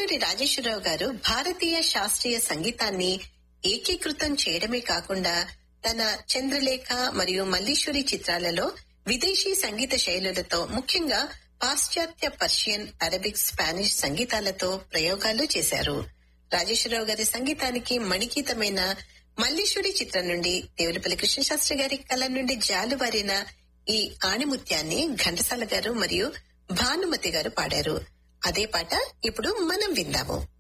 వేటూరి రాజేశ్వరరావు గారు భారతీయ శాస్త్రీయ సంగీతాన్ని ఏకీకృతం చేయడమే కాకుండా తన చంద్రలేఖ మరియు మల్లీశ్వరి చిత్రాలలో విదేశీ సంగీత శైలులతో, ముఖ్యంగా పాశ్చాత్య పర్షియన్, అరబిక్, స్పానిష్ సంగీతాలతో ప్రయోగాలు చేశారు. రాజేశ్వరరావు గారి సంగీతానికి మణిగీతమైన మల్లీశ్వరి చిత్రం నుండి దేవులపల్లి కృష్ణశాస్త్రి గారి కలం నుండి జాలువారిన ఈ ఆణిముత్యాన్ని ఘంటసాల గారు మరియు భానుమతి గారు పాడారు. అదే పాట ఇప్పుడు మనం విందాము.